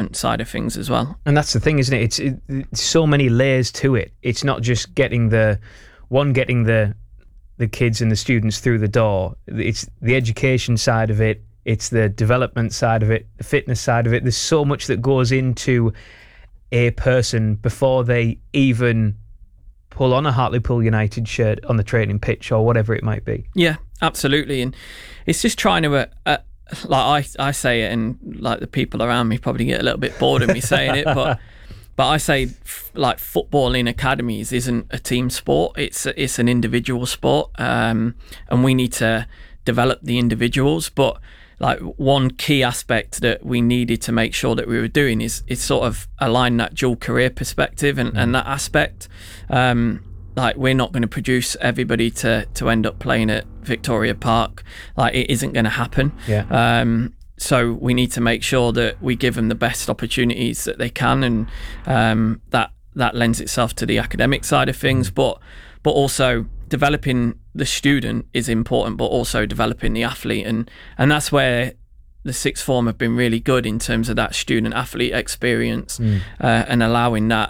development side of things as well. And that's the thing, isn't it? It's so many layers to it. It's not just getting the kids and the students through the door. It's the education side of it. It's the development side of it, the fitness side of it. There's so much that goes into a person before they even pull on a Hartlepool United shirt on the training pitch or whatever it might be. Yeah, absolutely. And it's just trying to, like I say it, and like the people around me probably get a little bit bored of me saying it, but I say like football in academies isn't a team sport. It's an individual sport, and we need to develop the individuals. But like one key aspect that we needed to make sure that we were doing is sort of align that dual career perspective and that aspect. Like we're not going to produce everybody to end up playing at Victoria Park. Like it isn't going to happen. Yeah. So we need to make sure that we give them the best opportunities that they can, and that lends itself to the academic side of things. But also developing the student is important, but also developing the athlete, and that's where the sixth form have been really good in terms of that student athlete experience, and allowing that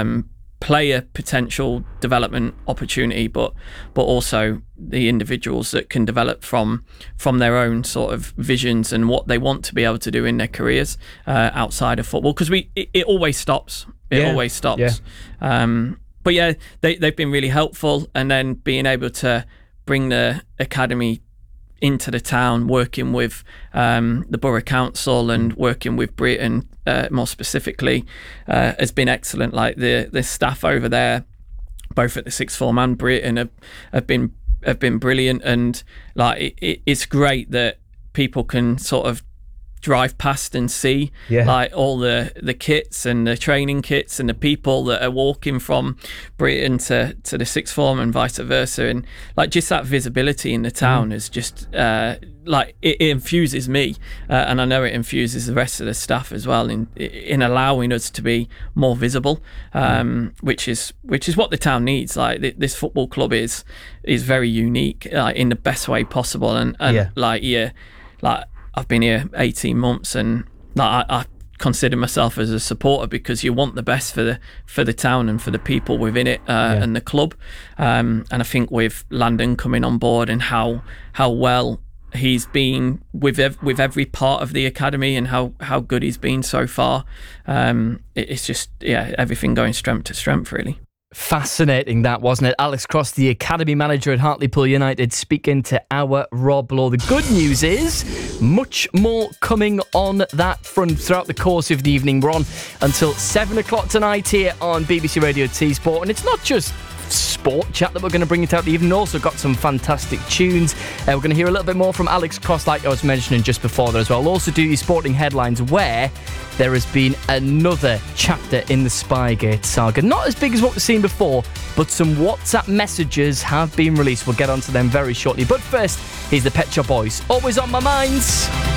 player potential development opportunity, but also the individuals that can develop from their own sort of visions and what they want to be able to do in their careers outside of football, because it always stops. Always stops. Yeah. But yeah, they've been really helpful, and then being able to bring the academy into the town, working with the Borough Council and working with Britain more specifically, has been excellent. Like the staff over there, both at the sixth form and Britain, have been brilliant, and like it's great that people can sort of drive past and see like all the kits and the training kits and the people that are walking from Britain to the sixth form and vice versa, and like just that visibility in the town is just like it infuses me, and I know it infuses the rest of the staff as well in allowing us to be more visible, which is what the town needs. Like this football club is very unique, in the best way possible, and like I've been here 18 months, and I consider myself as a supporter because you want the best for the town and for the people within it, and the club. And I think with Landon coming on board and how well he's been with every part of the academy and how good he's been so far, it's just everything going strength to strength really. Fascinating, that, wasn't it? Alex Cross, the academy manager at Hartlepool United, speaking to our Rob Law. The good news is much more coming on that front throughout the course of the evening. We're on until 7 o'clock tonight here on BBC Radio T Sport, and it's not just sport chat that we're going to bring it out the evening. Also got some fantastic tunes. We're going to hear a little bit more from Alex Cross, like I was mentioning just before that as well. We'll also do your sporting headlines, where there has been another chapter in the Spygate saga. Not as big as what we've seen before, but some WhatsApp messages have been released. We'll get onto them very shortly. But first, here's the Pet Shop Boys. Always on my mind.